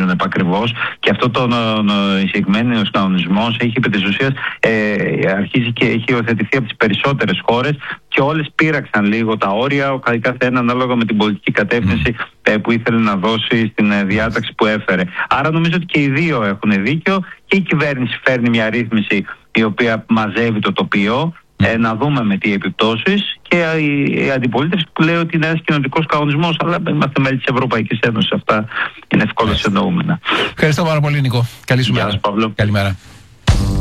γίνουν επακριβώς. Και αυτό τον εισηγμένος κανονισμός έχει επί της ουσίας αρχίσει και έχει υιοθετηθεί από τις περισσότερες χώρες και όλες πείραξαν λίγο τα όρια, ο καθένα ανάλογα με την πολιτική κατεύθυνση που ήθελε να δώσει στην διάταξη που έφερε. Άρα νομίζω ότι και οι δύο έχουν δίκιο και η κυβέρνηση φέρνει μια ρύθμιση η οποία μαζεύει το τοπίο, να δούμε με τι επιπτώσεις, και η αντιπολίτευση που λέει ότι είναι ένας κοινωνικός κανονισμός, αλλά είμαστε μέλη της Ευρωπαϊκής Ένωσης, αυτά είναι εύκολα συνεννοούμενα. Ευχαριστώ πάρα πολύ, Νίκο. Καλή σου μέρα. Γεια σου, Παύλο. Καλημέρα.